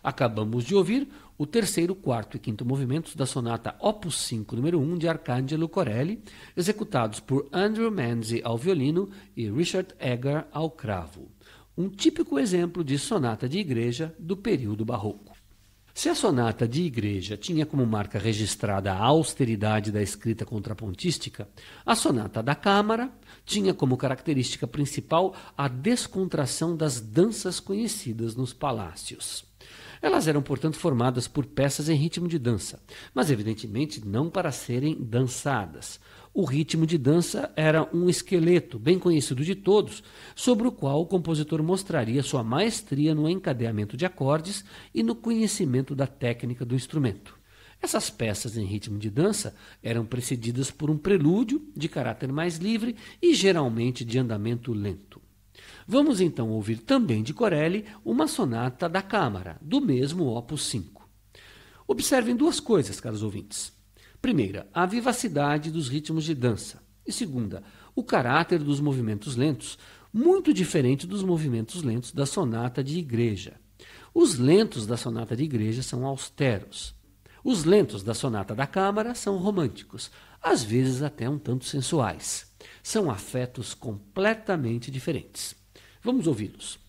Acabamos de ouvir o terceiro, quarto e quinto movimentos da sonata Opus 5, número 1, de Arcangelo Corelli, executados por Andrew Manzi ao violino e Richard Egar ao cravo. Um típico exemplo de sonata de igreja do período barroco. Se a sonata de igreja tinha como marca registrada a austeridade da escrita contrapontística, a sonata da câmara tinha como característica principal a descontração das danças conhecidas nos palácios. Elas eram, portanto, formadas por peças em ritmo de dança, mas evidentemente não para serem dançadas. O ritmo de dança era um esqueleto, bem conhecido de todos, sobre o qual o compositor mostraria sua maestria no encadeamento de acordes e no conhecimento da técnica do instrumento. Essas peças em ritmo de dança eram precedidas por um prelúdio de caráter mais livre e geralmente de andamento lento. Vamos então ouvir também de Corelli uma sonata da câmara, do mesmo Opus 5. Observem duas coisas, caros ouvintes. Primeira, a vivacidade dos ritmos de dança. E segunda, o caráter dos movimentos lentos, muito diferente dos movimentos lentos da sonata de igreja. Os lentos da sonata de igreja são austeros. Os lentos da sonata da câmara são românticos, às vezes até um tanto sensuais. São afetos completamente diferentes. Vamos ouvi-los.